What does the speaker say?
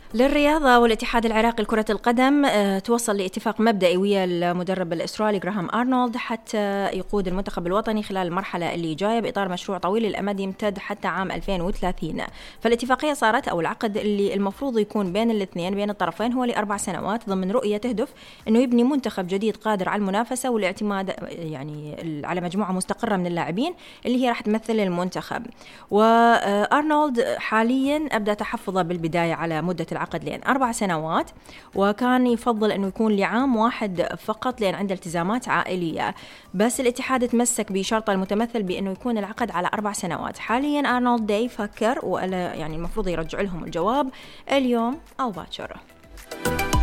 للرياضة والاتحاد العراقي لكرة القدم توصل لاتفاق مبدئي ويا المدرب الأسترالي غراهام أرنولد حتى يقود المنتخب الوطني خلال المرحلة اللي جاية بإطار مشروع طويل الأمد يمتد حتى عام 2030. فالاتفاقية صارت أو العقد اللي المفروض يكون بين الاثنين بين الطرفين هو ل4 سنوات ضمن رؤية تهدف أنه يبني منتخب جديد قادر على المنافسة والاعتماد يعني على مجموعة مستقرة من اللاعبين اللي هي راح تمثل المنتخب. وأرنولد حاليا أبدأ تحفظه بالبداية على مدة العقد لين 4 سنوات، وكان يفضل أنه يكون لعام واحد فقط لأن عنده التزامات عائلية، بس الاتحاد تمسك بشرطه المتمثل بأنه يكون العقد على 4 سنوات. حاليا أرنولد يفكر يعني المفروض يرجع لهم الجواب اليوم أو باكر.